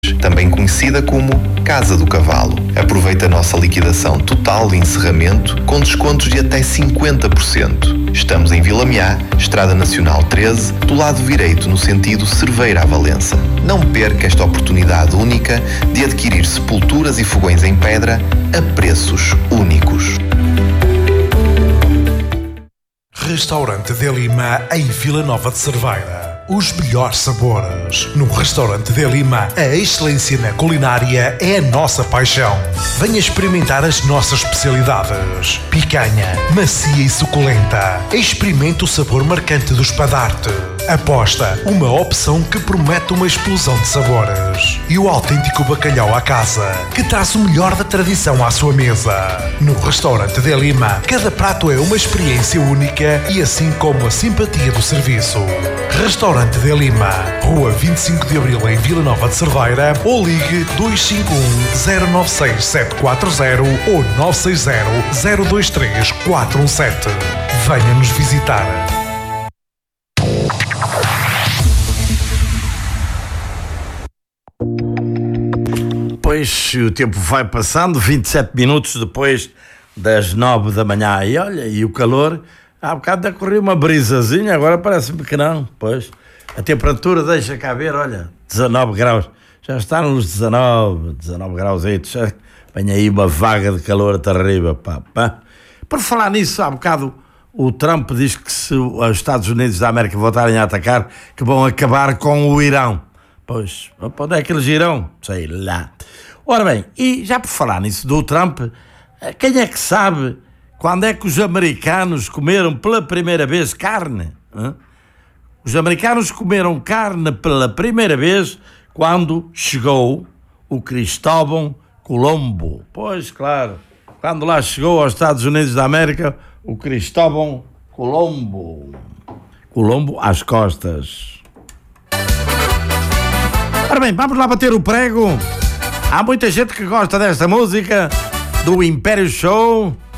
também conhecida como Casa do Cavalo. Aproveita a nossa liquidação total de encerramento com descontos de até 50%. Estamos em Vila Meá, Estrada Nacional 13, do lado direito no sentido Cerveira a Valença. Não perca esta oportunidade única de adquirir sepulturas e fogões em pedra a preços únicos. Restaurante de Lima, em Vila Nova de Cerveira. Os melhores sabores. No Restaurante de Lima, a excelência na culinária é a nossa paixão. Venha experimentar as nossas especialidades. Picanha, macia e suculenta. Experimente o sabor marcante do espadarte. Aposta, uma opção que promete uma explosão de sabores. E o autêntico bacalhau à casa, que traz o melhor da tradição à sua mesa. No Restaurante de Lima, cada prato é uma experiência única e assim como a simpatia do serviço. Restaurante de Lima, Rua 25 de Abril em Vila Nova de Cerveira ou ligue 251-096-740 ou 960-023-417. Venha nos visitar. Pois o tempo vai passando, 27 minutos depois das 9 da manhã. E olha, e o calor, há bocado a correr uma brisazinha, agora parece-me que não. Pois a temperatura, deixa cá ver, olha, 19 graus. Já está nos 19 graus. Vem aí uma vaga de calor terrível. Pá. Por falar nisso, há bocado o Trump diz que se os Estados Unidos da América voltarem a atacar, que vão acabar com o Irão. Pois, para onde é que eles irão? Sei lá. Ora bem, e já por falar nisso do Trump, quem é que sabe quando é que os americanos comeram pela primeira vez carne? Os americanos comeram carne pela primeira vez quando chegou o Cristóvão Colombo. Pois, claro, quando lá chegou aos Estados Unidos da América, o Cristóvão Colombo. Colombo às costas. Ora bem, vamos lá bater o prego. Há muita gente que gosta desta música do Império Show.